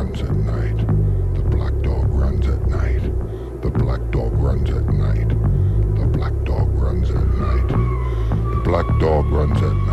runs at night. The black dog runs at night. The black dog runs at night. The black dog runs at night. The black dog runs at night.